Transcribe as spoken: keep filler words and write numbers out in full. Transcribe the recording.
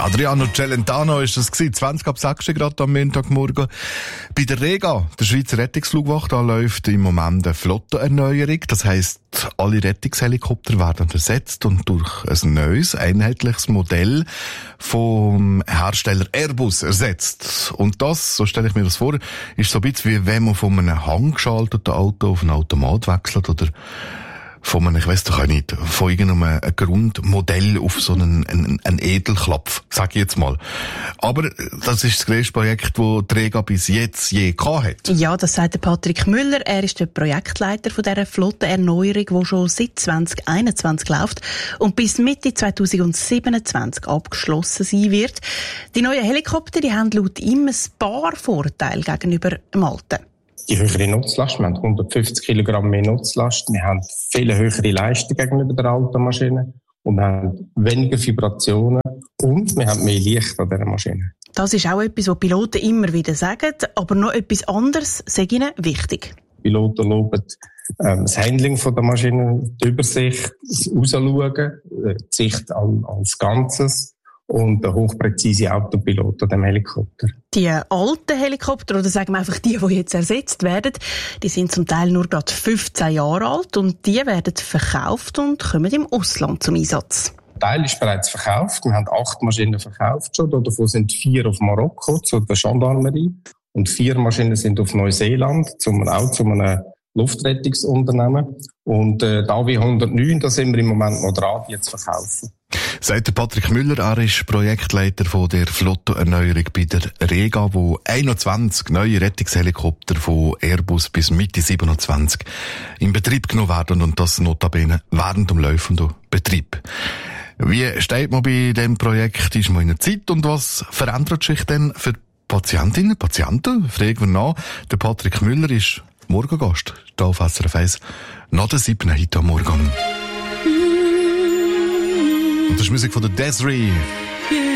Adriano Celentano ist das gewesen, zwanzig ab sechs gerade am Montagmorgen. Bei der Rega, der Schweizer Rettungsflugwacht, da läuft im Moment eine Flottenerneuerung. Das heisst, alle Rettungshelikopter werden ersetzt und durch ein neues, einheitliches Modell vom Hersteller Airbus ersetzt. Und das, so stelle ich mir das vor, ist so ein bisschen wie wenn man von einem handgeschalteten Auto auf ein Automat wechselt oder von einem, ich weiss doch auch nicht, von irgendeinem Grundmodell auf so einen, einen, einen Edelklapf, sag ich jetzt mal. Aber das ist das grösste Projekt, das die Rega bis jetzt je gehabt hat. Ja, das sagt der Patrick Müller. Er ist der Projektleiter von dieser Flottenerneuerung, die schon seit zwanzig einundzwanzig läuft und bis Mitte zwanzig siebenundzwanzig abgeschlossen sein wird. Die neuen Helikopter, die haben laut ihm ein paar Vorteile gegenüber dem alten. Die höhere Nutzlast, wir haben hundertfünfzig Kilogramm mehr Nutzlast, wir haben viel höhere Leistung gegenüber der alten Maschine und wir haben weniger Vibrationen und wir haben mehr Licht an dieser Maschine. Das ist auch etwas, was Piloten immer wieder sagen, aber noch etwas anderes sei ihnen wichtig. Die Piloten loben ähm, das Handling von der Maschine, die Übersicht, das Rausschauen, die Sicht als Ganzes und der hochpräzise Autopilot an dem Helikopter. Die alten Helikopter, oder sagen wir einfach die, die jetzt ersetzt werden, die sind zum Teil nur gerade fünfzehn Jahre alt und die werden verkauft und kommen im Ausland zum Einsatz. Ein Teil ist bereits verkauft. Wir haben acht Maschinen verkauft schon. Davon sind vier auf Marokko, zu der Gendarmerie. Und vier Maschinen sind auf Neuseeland, zum, auch zu einem Luftrettungsunternehmen. Und äh, da wie hundertneun, da sind wir im Moment noch dran, die zu verkaufen. Sagt der Patrick Müller, er ist Projektleiter von der Flottenerneuerung bei der Rega, wo einundzwanzig neue Rettungshelikopter von Airbus bis Mitte siebenundzwanzig in Betrieb genommen werden und das notabene während dem laufenden Betrieb. Wie steht man bei diesem Projekt? Ist man in der Zeit und was verändert sich denn für Patientinnen und Patienten? Fragen wir nach. Der Patrick Müller ist Morgengast, hier auf S R F eins, nach der siebten heute am Morgen. Und das ist Musik von der Desiree.